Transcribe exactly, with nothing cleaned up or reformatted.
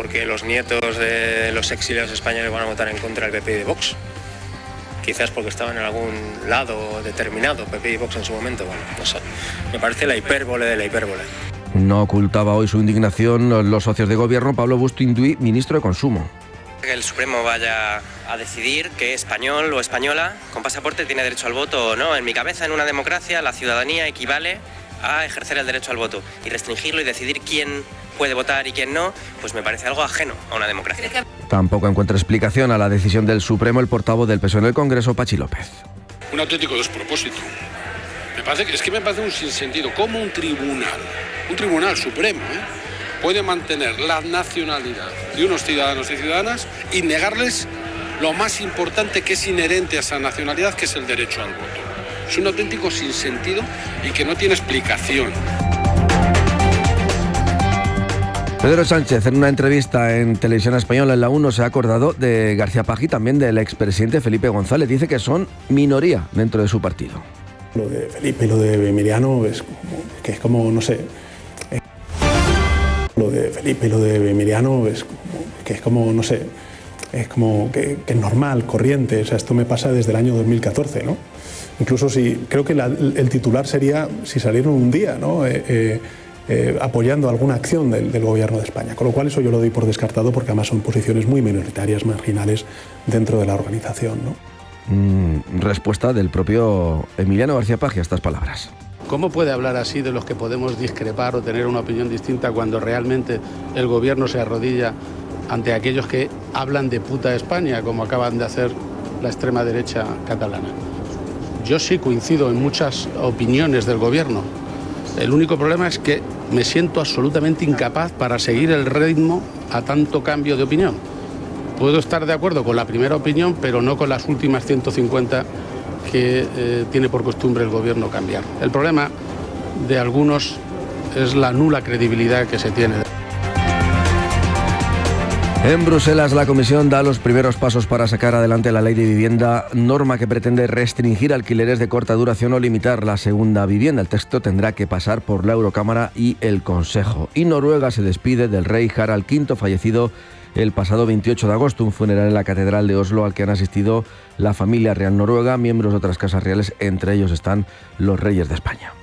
porque los nietos de los exiliados españoles van a votar en contra del P P y de Vox. Quizás porque estaban en algún lado determinado, P P y Vox en su momento. Bueno, no sé. Me parece la hipérbole de la hipérbole. No ocultaba hoy su indignación los socios de gobierno. Pablo Busto-Induy, ministro de Consumo. Que el Supremo vaya a decidir que español o española con pasaporte tiene derecho al voto o no. En mi cabeza, en una democracia, la ciudadanía equivale a ejercer el derecho al voto. Y restringirlo y decidir quién puede votar y quién no, pues me parece algo ajeno a una democracia. Tampoco encuentra explicación a la decisión del Supremo el portavoz del P S O E en el Congreso, Pachi López. Un auténtico despropósito. Me parece que, es que me parece un sinsentido. ¿Cómo un tribunal, un tribunal supremo, ¿eh? puede mantener la nacionalidad de unos ciudadanos y ciudadanas y negarles lo más importante que es inherente a esa nacionalidad, que es el derecho al voto? Es un auténtico sinsentido y que no tiene explicación. Pedro Sánchez, en una entrevista en Televisión Española en la uno, se ha acordado de García Paje y también del expresidente Felipe González. Dice que son minoría dentro de su partido. Lo de Felipe y lo de Emiliano es como, que es como, no sé... Lo de Felipe y lo de Emiliano es como, que es como, no sé, es como que, que es normal, corriente. O sea, esto me pasa desde el año dos mil catorce, ¿no? Incluso si, creo que la, el titular sería si salieron un día, ¿no? Eh, eh, eh, apoyando alguna acción del, del gobierno de España. Con lo cual eso yo lo doy por descartado porque además son posiciones muy minoritarias, marginales dentro de la organización, ¿no? Mm, respuesta del propio Emiliano García Paje a estas palabras. ¿Cómo puede hablar así de los que podemos discrepar o tener una opinión distinta cuando realmente el gobierno se arrodilla ante aquellos que hablan de puta España, como acaban de hacer la extrema derecha catalana? Yo sí coincido en muchas opiniones del gobierno. El único problema es que me siento absolutamente incapaz para seguir el ritmo a tanto cambio de opinión. Puedo estar de acuerdo con la primera opinión, pero no con las últimas ciento cincuenta que eh, tiene por costumbre el gobierno cambiar. El problema de algunos es la nula credibilidad que se tiene. En Bruselas, la Comisión da los primeros pasos para sacar adelante la ley de vivienda, norma que pretende restringir alquileres de corta duración o limitar la segunda vivienda. El texto tendrá que pasar por la Eurocámara y el Consejo. Y Noruega se despide del rey Harald quinto, fallecido el pasado veintiocho de agosto, un funeral en la Catedral de Oslo al que han asistido la familia real noruega, miembros de otras casas reales, entre ellos están los reyes de España.